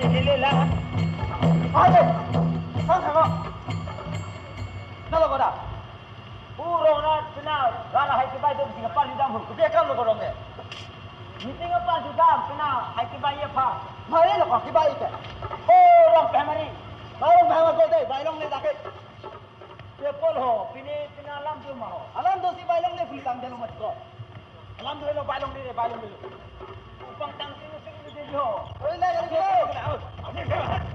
lele lah. Ada. Sang sama. Nalo kau dah. Burung nak kenal. Kalau hai kibai tu mesti kapal di dalam. Kau biarkan lo kau dong ke. Mesti kapal di dalam kenal. Hai kibai apa? Mari lo kau kibai ke. Oh, orang pemari. Baru bawa kau deh. Bailong ni tak. Sepol ho. Pini alam tu mah. Alam tu si bailong ni pulang dalam mat kau. Alam tu lo balong ni, balong dulu. Upang tang sini sini dia ho. Oi, dah jadi.